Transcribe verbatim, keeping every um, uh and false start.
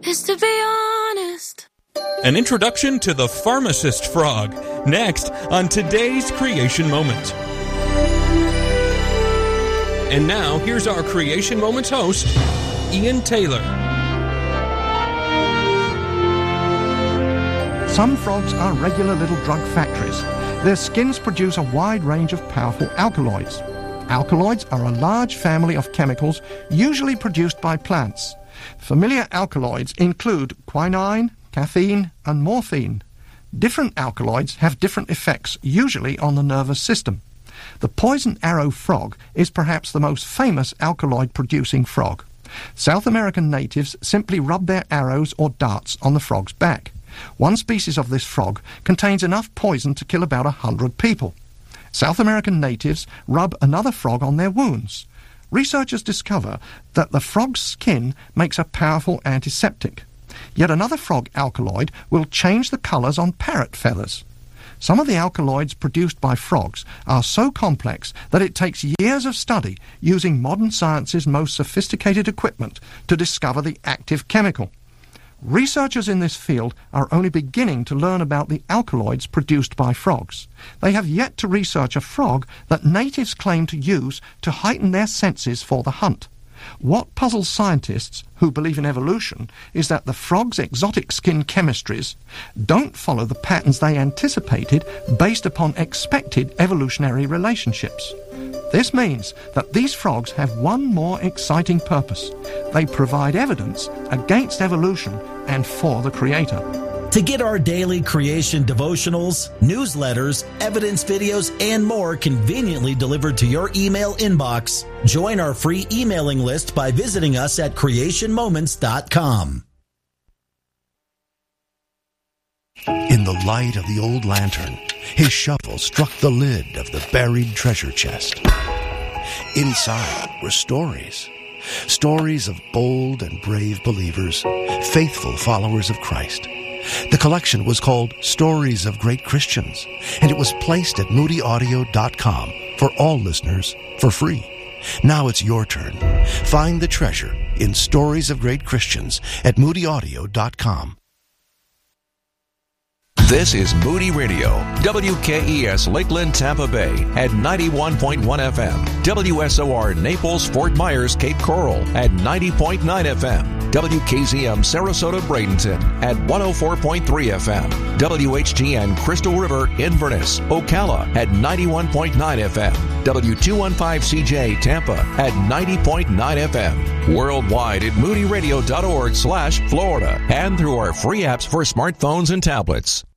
is to be honest. An introduction to the pharmacist frog, next on today's Creation Moment. And now, here's our Creation Moments host, Ian Taylor. Some frogs are regular little drug factories. Their skins produce a wide range of powerful alkaloids. Alkaloids are a large family of chemicals usually produced by plants. Familiar alkaloids include quinine, caffeine, and morphine. Different alkaloids have different effects, usually on the nervous system. The poison arrow frog is perhaps the most famous alkaloid-producing frog. South American natives simply rub their arrows or darts on the frog's back. One species of this frog contains enough poison to kill about a hundred people. South American natives rub another frog on their wounds. Researchers discover that the frog's skin makes a powerful antiseptic. Yet another frog alkaloid will change the colours on parrot feathers. Some of the alkaloids produced by frogs are so complex that it takes years of study using modern science's most sophisticated equipment to discover the active chemical. Researchers in this field are only beginning to learn about the alkaloids produced by frogs. They have yet to research a frog that natives claim to use to heighten their senses for the hunt. What puzzles scientists who believe in evolution is that the frog's exotic skin chemistries don't follow the patterns they anticipated based upon expected evolutionary relationships. This means that these frogs have one more exciting purpose. They provide evidence against evolution and for the Creator. To get our daily creation devotionals, newsletters, evidence videos, and more conveniently delivered to your email inbox, join our free emailing list by visiting us at creation moments dot com. In the light of the old lantern, his shovel struck the lid of the buried treasure chest. Inside were stories. Stories of bold and brave believers, faithful followers of Christ. The collection was called Stories of Great Christians, and it was placed at moody audio dot com for all listeners for free. Now it's your turn. Find the treasure in Stories of Great Christians at moody audio dot com. This is Moody Radio, W K E S Lakeland, Tampa Bay at ninety-one point one F M, W S O R Naples, Fort Myers, Cape Coral at ninety point nine F M, W K Z M Sarasota, Bradenton at one oh four point three F M, W H G N Crystal River, Inverness, Ocala at ninety-one point nine F M, W two fifteen C J Tampa at ninety point nine F M, worldwide at moody radio dot org slash Florida, and through our free apps for smartphones and tablets.